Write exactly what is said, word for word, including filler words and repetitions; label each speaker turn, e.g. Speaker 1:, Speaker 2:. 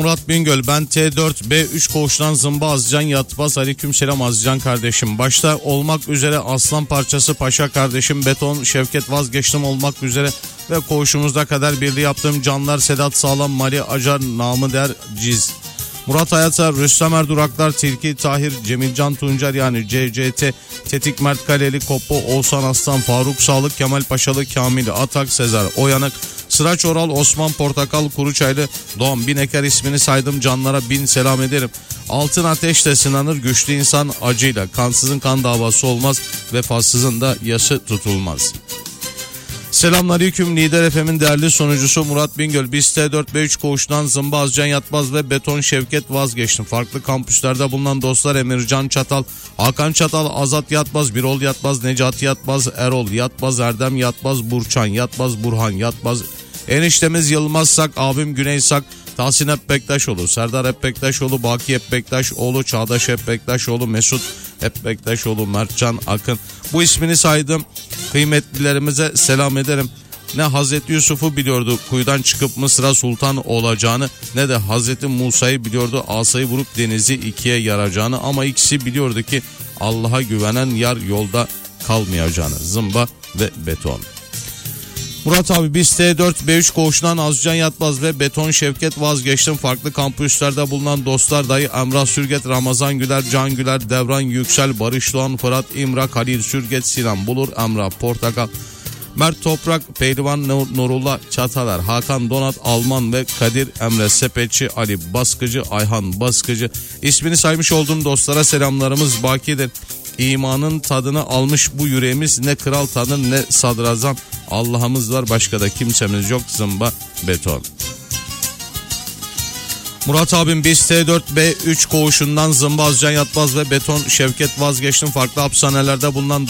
Speaker 1: Murat Bingöl, ben T dört B üç koğuştan Zımba Azcan Yatmaz. Aleykümselam Azcan kardeşim. Başta olmak üzere Aslan Parçası Paşa kardeşim, Beton Şevket Vazgeçtim olmak üzere ve koğuşumuzda kader birliği yaptığım canlar Sedat Sağlam, Mali Acar, Namı Der Ciz, Murat Hayata, Rüstem Erduraklar, Tilki Tahir, Cemilcan Tuncer yani C C T, Tetik Mert Kaleli, Koppo, Oğuzhan Aslan, Faruk Sağlık, Kemal Paşalı, Kamil Atak, Sezer Oyanık, Sıraç Oral, Osman Portakal, Kuruçaylı, Doğan Bineker ismini saydım canlara bin selam ederim. Altın ateşle sınanır güçlü insan acıyla, kansızın kan davası olmaz, vefasızın da yası tutulmaz. Selamünaleyküm, Lider F M'in değerli sunucusu Murat Bingöl. Biz T dört B üç koğuştan Zımba Azcan Yatmaz ve Beton Şevket Vazgeçtim. Farklı kampüslerde bulunan dostlar Emircan Çatal, Hakan Çatal, Azat Yatmaz, Birol Yatmaz, Necati Yatmaz, Erol Yatmaz, Erdem Yatmaz, Burçan Yatmaz, Burhan Yatmaz, eniştemiz Yılmaz Sak, abim Güney Sak, Tahsin Hep Bektaşoğlu, Serdar Hep Bektaşoğlu, Baki Hep Bektaşoğlu, Çağdaş Hep Bektaşoğlu, Mesut Hep Bektaşoğlu, Mertcan Akın. Bu ismini saydım kıymetlilerimize selam ederim. Ne Hazreti Yusuf'u biliyordu kuyudan çıkıp Mısır'a sultan olacağını, ne de Hazreti Musa'yı biliyordu asayı vurup denizi ikiye yaracağını, ama ikisi biliyordu ki Allah'a güvenen yar yolda kalmayacağını. Zımba ve Beton. Murat abi, biz T dört B üç koğuşundan Azcan Yatmaz ve Beton Şevket Vazgeçtim. Farklı kampüslerde bulunan dostlar dayı Emrah Sürget, Ramazan Güler, Can Güler, Devran Yüksel, Barış Doğan, Fırat İmrak, Halil Sürget, Sinan Bulur, Emrah Portakal, Mert Toprak, Pehlivan Nurullah Çatalar, Hakan Donat Alman ve Kadir Emre Sepetçi, Ali Baskıcı, Ayhan Baskıcı. İsmini saymış olduğum dostlara selamlarımız bakidir. İmanın tadını almış bu yüreğimiz, ne kral tanır ne sadrazam, Allah'ımız var başka da kimsemiz yok. Zımba Beton. Murat abim, biz T dört B üç koğuşundan Zımba Azcan Yatmaz ve Beton Şevket Vazgeçtim. Farklı hapishanelerde bulunan